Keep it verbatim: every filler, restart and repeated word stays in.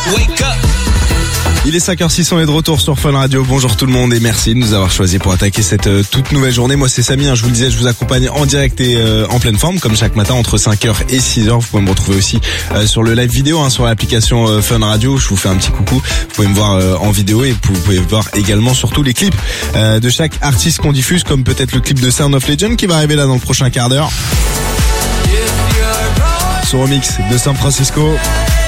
Wake up. Il est cinq heures six, on est de retour sur Fun Radio. Bonjour tout le monde et merci de nous avoir choisi pour attaquer cette euh, toute nouvelle journée. Moi c'est Samy, hein, je vous le disais, je vous accompagne en direct et euh, en pleine forme comme chaque matin entre cinq heures et six heures. Vous pouvez me retrouver aussi euh, sur le live vidéo, hein, sur l'application euh, Fun Radio. Je vous fais un petit coucou. Vous pouvez me voir euh, en vidéo et vous pouvez voir également surtout les clips euh, de chaque artiste qu'on diffuse, comme peut-être le clip de Sound of Legend qui va arriver là dans le prochain quart d'heure. Son remix de San Francisco.